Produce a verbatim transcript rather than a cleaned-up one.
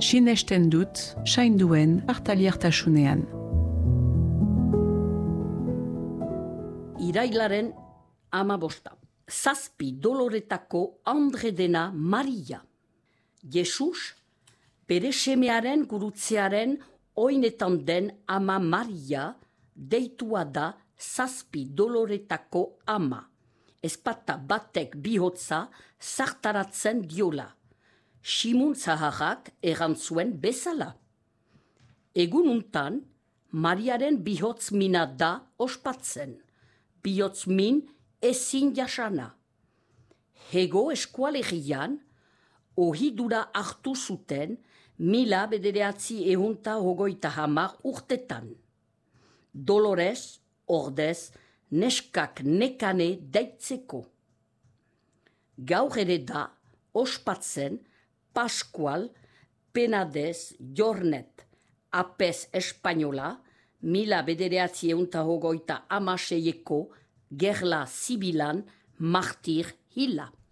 sinesten dut, sainduen hartaliartasunean. Irailaren amabosta. Zazpi doloretako Andre dena Maria. Jesus, bere semearen gurutzearen oinetan den ama Maria, deitua da zazpi doloretako ama. Ezpata batek bihotza zartaratzen diola. Simun zaharrak erantzuen bezala. Egun untan, Mariaren bihotz mina da ospatzen. Bihotz min ezin jasana. Hego eskualegian, ohidura hartu zuten mila bederatzi ehunta hogoita hamar urtetan. Dolores, ordez, neskak nekane deitzeko. Gaur ere da ospatzen Pascual Penadez Jornet apez espainola mila bederatzi ehunta hogoita hamaseieko gerla zibilan martir hila.